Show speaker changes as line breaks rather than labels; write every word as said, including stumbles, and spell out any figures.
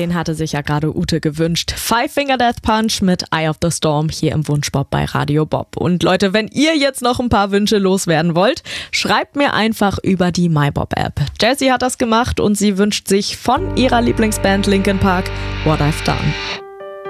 Den hatte sich ja gerade Ute gewünscht. Five Finger Death Punch mit Eye of the Storm hier im Wunschbob bei Radio Bob. Und Leute, wenn ihr jetzt noch ein paar Wünsche loswerden wollt, schreibt mir einfach über die MyBob-App. Jessie hat das gemacht und sie wünscht sich von ihrer Lieblingsband Linkin Park What I've Done.